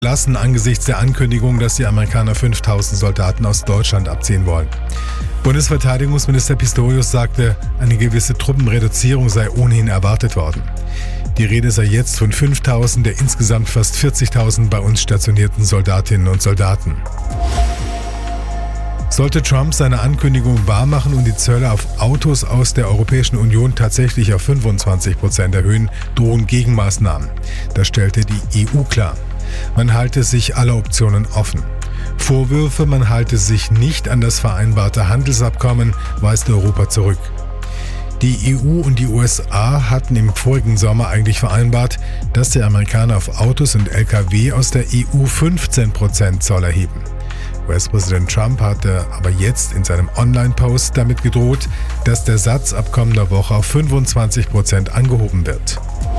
lassen angesichts der Ankündigung, dass die Amerikaner 5.000 Soldaten aus Deutschland abziehen wollen. Bundesverteidigungsminister Pistorius sagte, eine gewisse Truppenreduzierung sei ohnehin erwartet worden. Die Rede sei jetzt von 5.000 der insgesamt fast 40.000 bei uns stationierten Soldatinnen und Soldaten. Sollte Trump seine Ankündigung wahrmachen und die Zölle auf Autos aus der Europäischen Union tatsächlich auf 25% erhöhen, drohen Gegenmaßnahmen. Das stellte die EU klar. Man halte sich aller Optionen offen. Vorwürfe, man halte sich nicht an das vereinbarte Handelsabkommen, weist Europa zurück. Die EU und die USA hatten im vorigen Sommer eigentlich vereinbart, dass die Amerikaner auf Autos und Lkw aus der EU 15% Zoll erheben. US-Präsident Trump hatte aber jetzt in seinem Online-Post damit gedroht, dass der Satz ab kommender Woche auf 25% angehoben wird.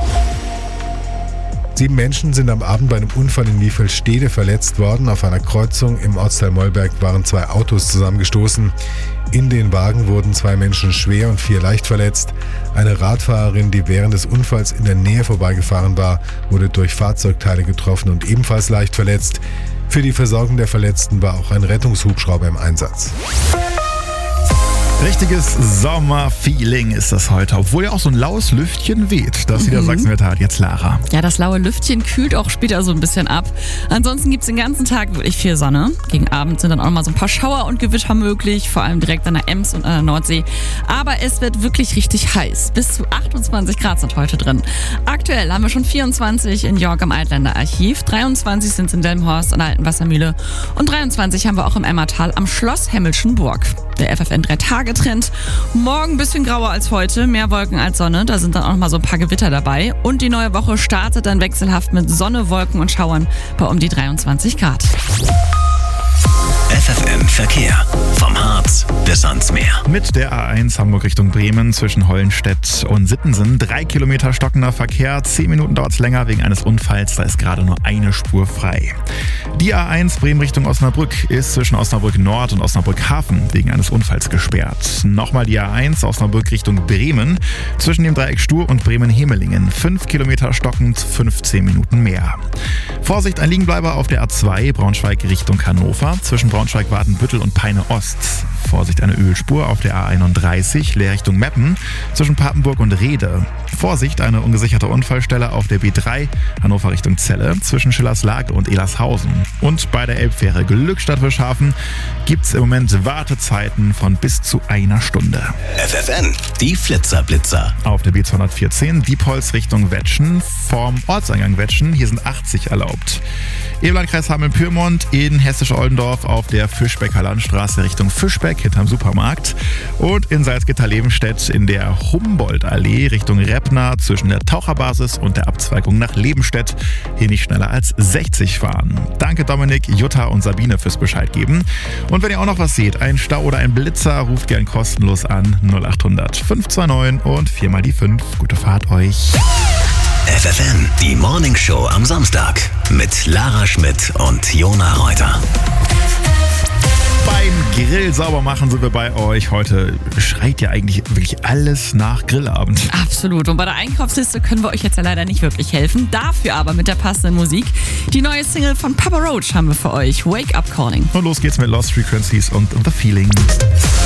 7 Menschen sind am Abend bei einem Unfall in Wiefelstede verletzt worden. Auf einer Kreuzung im Ortsteil Mollberg waren 2 Autos zusammengestoßen. In den Wagen wurden 2 Menschen schwer und 4 leicht verletzt. Eine Radfahrerin, die während des Unfalls in der Nähe vorbeigefahren war, wurde durch Fahrzeugteile getroffen und ebenfalls leicht verletzt. Für die Versorgung der Verletzten war auch ein Rettungshubschrauber im Einsatz. Richtiges Sommerfeeling ist das heute, obwohl ja auch so ein laues Lüftchen weht. Das Niedersachsenwetter hat jetzt Lara. Ja, das laue Lüftchen kühlt auch später so ein bisschen ab. Ansonsten gibt es den ganzen Tag wirklich viel Sonne. Gegen Abend sind dann auch noch mal so ein paar Schauer und Gewitter möglich, vor allem direkt an der Ems und an der Nordsee. Aber es wird wirklich richtig heiß. Bis zu 28 Grad sind heute drin. Aktuell haben wir schon 24 in York am Altländer Archiv, 23 sind es in Delmenhorst an der Alten Wassermühle und 23 haben wir auch im Emmertal am Schloss Hemmelschenburg. Der FFN 3-Tage-Trend. Morgen ein bisschen grauer als heute, mehr Wolken als Sonne. Da sind dann auch noch mal so ein paar Gewitter dabei. Und die neue Woche startet dann wechselhaft mit Sonne, Wolken und Schauern bei um die 23 Grad. FFN Verkehr. Vom Harz bis ans Meer. Mit der A1 Hamburg Richtung Bremen zwischen Hollenstedt und Sittensen 3 Kilometer stockender Verkehr. 10 Minuten dauert es länger wegen eines Unfalls. Da ist gerade nur eine Spur frei. Die A1 Bremen Richtung Osnabrück ist zwischen Osnabrück Nord und Osnabrück Hafen wegen eines Unfalls gesperrt. Nochmal die A1 Osnabrück Richtung Bremen zwischen dem Dreieck Stur und Bremen-Hemelingen. 5 Kilometer stockend, 15 Minuten mehr. Vorsicht, ein Liegenbleiber auf der A2 Braunschweig Richtung Hannover zwischen Braunschweig-Wadenbüttel und Peine Ost. Vorsicht, eine Ölspur auf der A31 Leer Richtung Meppen zwischen Papenburg und Rehde. Vorsicht, eine ungesicherte Unfallstelle auf der B3 Hannover Richtung Celle zwischen Schillerslake und Elershausen. Und bei der Elbfähre Glückstadt-Wischhafen gibt es im Moment Wartezeiten von bis zu 1 Stunde. FFN, die Flitzer-Blitzer. Auf der B214 Diepholz Richtung Wetschen vom Ortseingang Wetschen. Hier sind 80 erlaubt. Im Landkreis Hameln-Pyrmont in Hessisch-Oldendorf auf der Fischbecker Landstraße Richtung Fischbeck hinterm Supermarkt. Und in Salzgitter-Levenstedt in der Humboldt-Allee Richtung Reppner zwischen der Taucherbasis und der Abzweigung nach Lebenstedt. Hier nicht schneller als 60 fahren. Danke Dominik, Jutta und Sabine fürs Bescheid geben. Und wenn ihr auch noch was seht, ein Stau oder ein Blitzer, ruft gern kostenlos an 0800 529 und 4 mal die 5. Gute Fahrt euch. FFN, die Morning Show am Samstag mit Lara Schmidt und Jona Reuter. Beim Grill sauber machen sind wir bei euch. Heute schreit ja eigentlich wirklich alles nach Grillabend. Absolut. Und bei der Einkaufsliste können wir euch jetzt ja leider nicht wirklich helfen. Dafür aber mit der passenden Musik. Die neue Single von Papa Roach haben wir für euch. Wake Up Calling. Und los geht's mit Lost Frequencies und The Feeling.